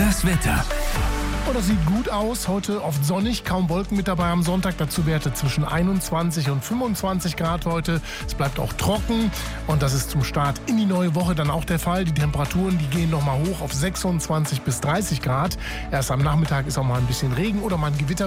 Das Wetter. Oh, das sieht gut aus. Heute oft sonnig, kaum Wolken mit dabei am Sonntag. Dazu Werte zwischen 21 und 25 Grad heute. Es bleibt auch trocken und das ist zum Start in die neue Woche dann auch der Fall. Die Temperaturen, die gehen nochmal hoch auf 26 bis 30 Grad. Erst am Nachmittag ist auch mal ein bisschen Regen oder mal ein Gewitter.